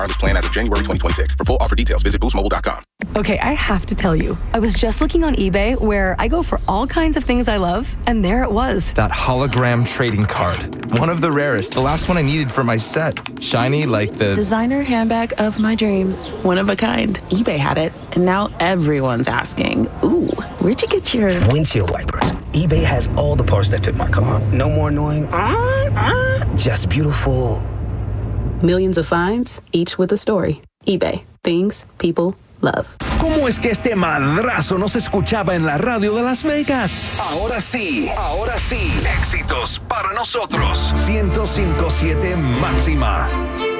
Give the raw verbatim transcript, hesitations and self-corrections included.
Wireless plan as of January twenty twenty-six. For full offer details, visit boost mobile dot com. Okay, I have to tell you, I was just looking on eBay where I go for all kinds of things I love, and there it was. That hologram trading card. One of the rarest. The last one I needed for my set. Shiny like the... designer handbag of my dreams. One of a kind. eBay had it, and now everyone's asking, ooh, where'd you get your... windshield wipers. eBay has all the parts that fit my car. No more annoying... just beautiful... Millions of finds, each with a story. eBay. Things people love. ¿Cómo es que este madrazo no se escuchaba en la radio de Las Vegas? Ahora sí, ahora sí. Éxitos para nosotros. ciento cinco punto siete máxima.